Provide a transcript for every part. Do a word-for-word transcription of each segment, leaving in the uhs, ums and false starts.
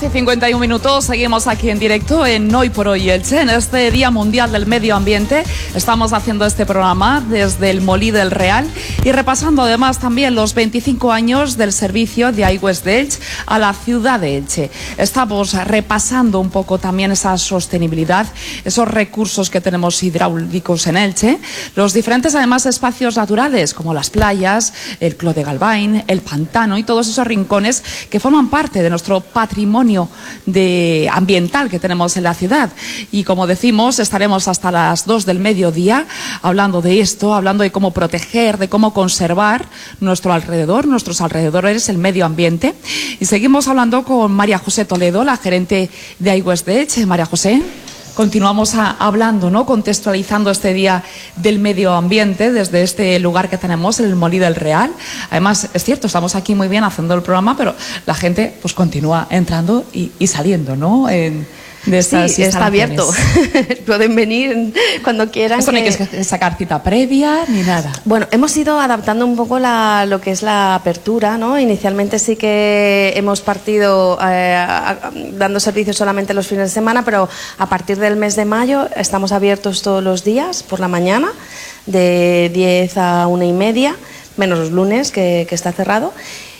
cincuenta y un minutos, seguimos aquí en directo en Hoy por Hoy Elche, en este Día Mundial del Medio Ambiente. Estamos haciendo este programa desde el Molí del Real y repasando además también los veinticinco años del servicio de Aigües de Elche a la ciudad de Elche. Estamos repasando un poco también esa sostenibilidad, esos recursos que tenemos hidráulicos en Elche, los diferentes además espacios naturales como las playas, el Clos de Galvain, el pantano y todos esos rincones que forman parte de nuestro patrimonio de ambiental que tenemos en la ciudad. Y como decimos, estaremos hasta las dos del mediodía hablando de esto, hablando de cómo proteger, de cómo conservar nuestro alrededor, nuestros alrededores, el medio ambiente. Y seguimos hablando con María José Toledo, la gerente de Aigües de Elche. María José, continuamos a, hablando, ¿no? Contextualizando este Día del Medio Ambiente desde este lugar que tenemos, el Molí del Real. Además, es cierto, estamos aquí muy bien haciendo el programa, pero la gente pues continúa entrando y, y saliendo, ¿no? En, de estas sí, está abierto. Pueden venir cuando quieran. Esto que... no hay que sacar cita previa ni nada. Bueno, hemos ido adaptando un poco la, lo que es la apertura, ¿no? Inicialmente sí que hemos partido eh, a, a, dando servicios solamente los fines de semana, pero a partir del mes de mayo estamos abiertos todos los días por la mañana, de diez a una y media, menos los lunes que, que está cerrado.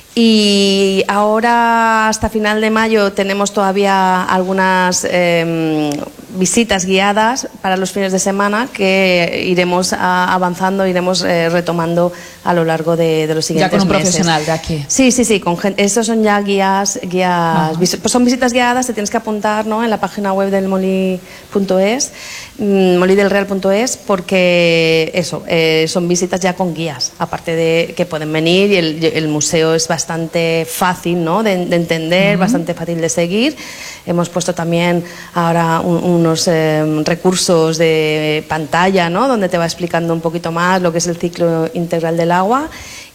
Y ahora hasta final de mayo tenemos todavía algunas eh, visitas guiadas para los fines de semana que iremos a, avanzando, iremos eh, retomando a lo largo de, de los siguientes meses. Ya con un meses. profesional de aquí. Sí, sí, sí, con gente, estos son ya guías, guías vis, pues son visitas guiadas, te tienes que apuntar, ¿no? En la página web del molí punto es, molí del real punto es, porque eso, eh, son visitas ya con guías, aparte de que pueden venir y el, el museo es bastante bastante fácil, ¿no? de, de entender, uh-huh. bastante fácil de seguir. Hemos puesto también ahora un, unos eh, recursos de pantalla, ¿no? Donde te va explicando un poquito más lo que es el ciclo integral del agua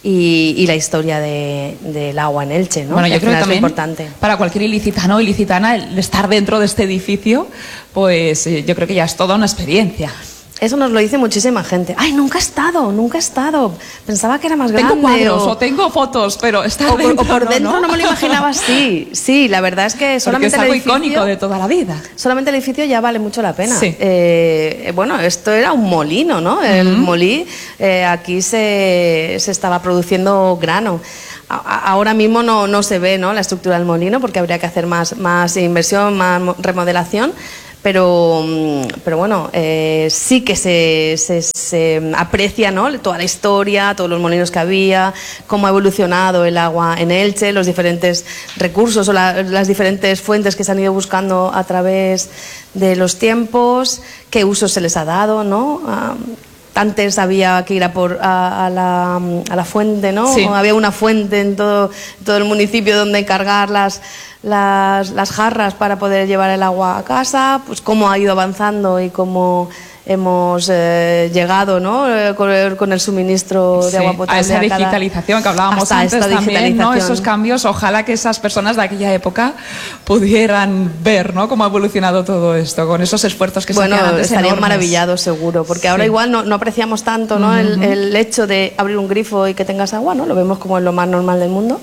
y, y la historia de, del agua en Elche, ¿no? Bueno, que yo creo que también importante. Para cualquier ilicitano o ilicitana el estar dentro de este edificio, pues yo creo que ya es toda una experiencia. Eso nos lo dice muchísima gente. Ay, nunca he estado, nunca he estado. Pensaba que era más grande. Tengo cuadros o, o tengo fotos, pero estar o, dentro, o por no, dentro no, no me lo imaginaba así. Sí, la verdad es que solamente es algo el edificio, icónico de toda la vida. Solamente el edificio ya vale mucho la pena. Sí. Eh, bueno, esto era un molino, ¿no? El uh-huh. molí, eh, aquí se, se estaba produciendo grano. Ahora mismo no, no se ve, ¿no? La estructura del molino porque habría que hacer más, más inversión, más remodelación. Pero, pero bueno, eh, sí que se, se, se aprecia, ¿no? Toda la historia, todos los molinos que había, cómo ha evolucionado el agua en Elche, los diferentes recursos o la, las diferentes fuentes que se han ido buscando a través de los tiempos, qué usos se les ha dado, ¿no? Ah, antes había que ir a, por, a, a, la, a la fuente, ¿no? Sí. Había una fuente en todo, todo el municipio donde cargar las, las, las jarras para poder llevar el agua a casa, pues cómo ha ido avanzando y cómo hemos eh, llegado, ¿no? Con el, con el suministro de sí, agua potable. A esa digitalización que hablábamos antes también, ¿no? Esos cambios, ojalá que esas personas de aquella época pudieran ver, ¿no? Cómo ha evolucionado todo esto, con esos esfuerzos que bueno, se hacían antes. Estarían enormes. maravillados seguro, porque sí. Ahora igual no, no apreciamos tanto, ¿no? Uh-huh. el, el hecho de abrir un grifo y que tengas agua, ¿no? Lo vemos como lo más normal del mundo.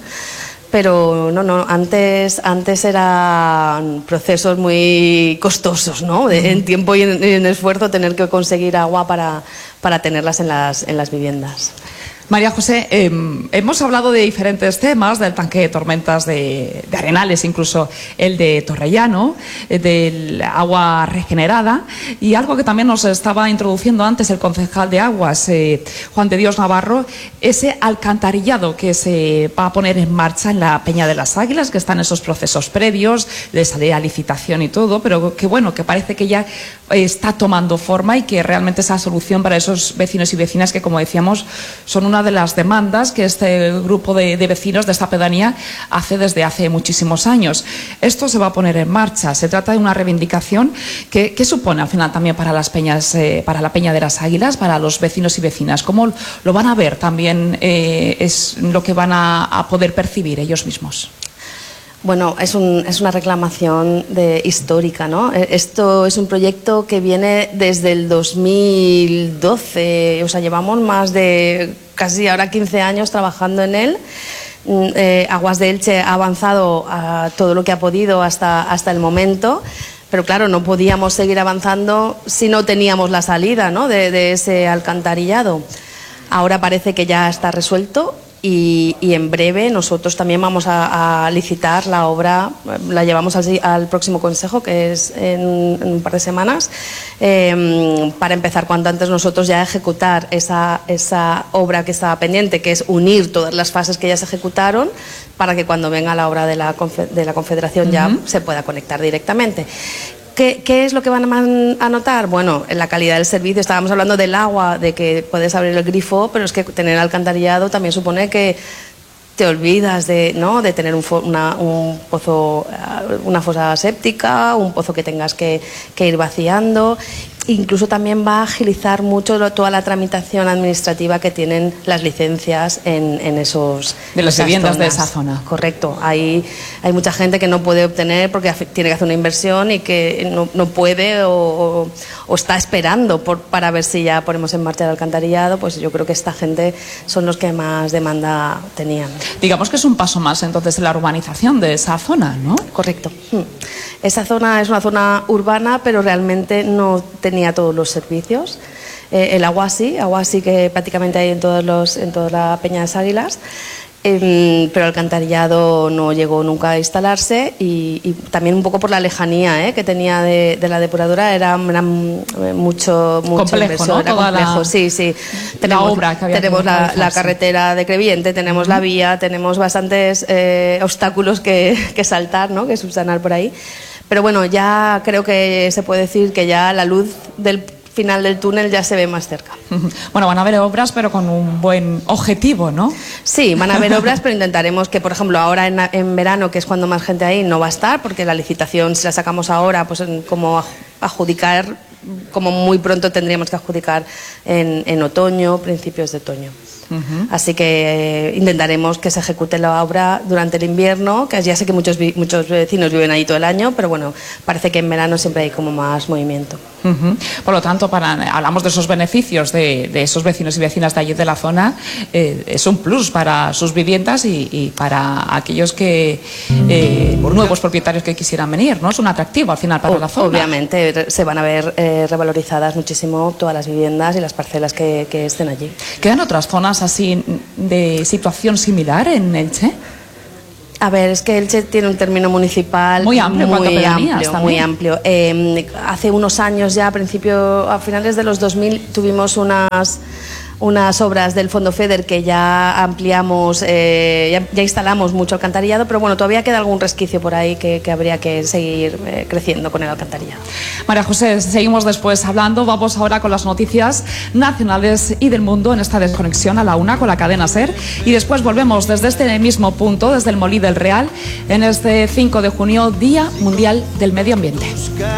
Pero no, no, antes, antes eran procesos muy costosos, ¿no? De, en tiempo y en, en esfuerzo tener que conseguir agua para, para tenerlas en las, en las viviendas. María José, eh, hemos hablado de diferentes temas, del tanque de tormentas de, de Arenales, incluso el de Torrellano, eh, del agua regenerada, y algo que también nos estaba introduciendo antes el concejal de Aguas, eh, Juan de Dios Navarro, ese alcantarillado que se va a poner en marcha en la Peña de las Águilas, que están esos procesos previos de salir a licitación y todo, pero que bueno, que parece que ya está tomando forma y que realmente esa solución para esos vecinos y vecinas que, como decíamos, son una de las demandas que este grupo de, de vecinos de esta pedanía hace desde hace muchísimos años. Esto se va a poner en marcha. Se trata de una reivindicación que, que supone al final también para las peñas, eh, para la Peña de las Águilas, para los vecinos y vecinas. ¿Cómo lo van a ver también? Eh, es lo que van a, a poder percibir ellos mismos. Bueno, es, un, es una reclamación de, histórica, ¿no? Esto es un proyecto que viene desde el dos mil doce, o sea, llevamos más de casi ahora quince años trabajando en él. Eh, Aguas de Elche ha avanzado a todo lo que ha podido hasta, hasta el momento, pero claro, no podíamos seguir avanzando si no teníamos la salida, ¿no?, de, de ese alcantarillado. Ahora parece que ya está resuelto y, y en breve nosotros también vamos a, a licitar la obra, la llevamos al, al próximo consejo, que es en, en un par de semanas, eh, para empezar cuanto antes nosotros ya a ejecutar esa, esa obra que estaba pendiente, que es unir todas las fases que ya se ejecutaron, para que cuando venga la obra de la, de la Confederación ya uh-huh. se pueda conectar directamente. ¿Qué, ¿Qué es lo que van a notar? Bueno, en la calidad del servicio. Estábamos hablando del agua, de que puedes abrir el grifo, pero es que tener alcantarillado también supone que te olvidas de, ¿no?, de tener un, una, un pozo, una fosa séptica, un pozo que tengas que, que ir vaciando. Incluso también va a agilizar mucho toda la tramitación administrativa que tienen las licencias en, en esos de las viviendas de esa zona. Correcto. Hay, hay mucha gente que no puede obtener porque tiene que hacer una inversión y que no, no puede o, o, o está esperando por, para ver si ya ponemos en marcha el alcantarillado. Pues yo creo que esta gente son los que más demanda tenían. Digamos que es un paso más entonces en la urbanización de esa zona, ¿no? Correcto. Esa zona es una zona urbana, pero realmente no tenía todos los servicios. Eh, el agua sí, agua sí que prácticamente hay en todos los, en toda la Peña de Águilas, eh, pero el alcantarillado no llegó nunca a instalarse y, y también un poco por la lejanía eh, que tenía de, de la depuradora, era, era mucho, mucho complejo, inversión, ¿no? era Toda complejo, la, sí, sí. La tenemos obra que había tenemos que la, la carretera de Creviente, tenemos uh-huh. la vía, tenemos bastantes eh, obstáculos que, que saltar, ¿no?, que subsanar por ahí. Pero bueno, ya creo que se puede decir que ya la luz del final del túnel ya se ve más cerca. Bueno, van a haber obras, pero con un buen objetivo, ¿no? Sí, van a haber obras, pero intentaremos que, por ejemplo, ahora en, en verano, que es cuando más gente hay, no va a estar, porque la licitación, si la sacamos ahora, pues en, como adjudicar, como muy pronto tendríamos que adjudicar en, en otoño, principios de otoño. Uh-huh. Así que eh, intentaremos que se ejecute la obra durante el invierno, que ya sé que muchos, vi, muchos vecinos viven ahí todo el año, pero bueno, parece que en verano siempre hay como más movimiento. Uh-huh. Por lo tanto, para, hablamos de esos beneficios de, de esos vecinos y vecinas de allí de la zona, eh, es un plus para sus viviendas y, y para aquellos que eh, nuevos propietarios que quisieran venir, ¿no? Es un atractivo al final para o, la zona. Obviamente se van a ver eh, revalorizadas muchísimo todas las viviendas y las parcelas que, que estén allí. ¿Quedan otras zonas así de situación similar en Elche? A ver, es que Elche tiene un término municipal muy amplio, muy amplio, muy amplio. Eh, hace unos años ya, a principio, a finales de los dos mil, tuvimos unas unas obras del Fondo FEDER que ya ampliamos, eh, ya, ya instalamos mucho alcantarillado, pero bueno, todavía queda algún resquicio por ahí que, que habría que seguir eh, creciendo con el alcantarillado. María José, seguimos después hablando. Vamos ahora con las noticias nacionales y del mundo en esta desconexión a la una con la cadena SER y después volvemos desde este mismo punto, desde el Molí del Real, en este cinco de junio, Día Mundial del Medio Ambiente.